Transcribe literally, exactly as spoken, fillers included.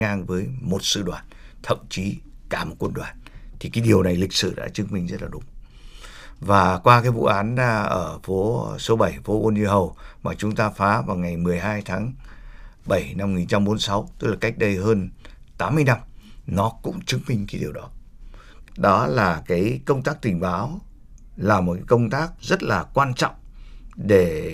ngang với một sư đoàn, thậm chí cả một quân đoàn. Thì cái điều này lịch sử đã chứng minh rất là đúng. Và qua cái vụ án ở phố số bảy, phố Ôn Như Hầu mà chúng ta phá vào ngày mười hai tháng bảy năm một nghìn chín trăm bốn mươi sáu, tức là cách đây hơn tám mươi năm, nó cũng chứng minh cái điều đó. Đó là cái công tác tình báo là một cái công tác rất là quan trọng để